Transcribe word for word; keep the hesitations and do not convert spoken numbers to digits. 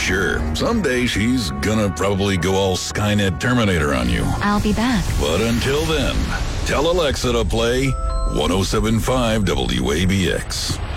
Sure, someday she's gonna probably go all Skynet Terminator on you. I'll be back. But until then, tell Alexa to play one oh seven point five W A B X.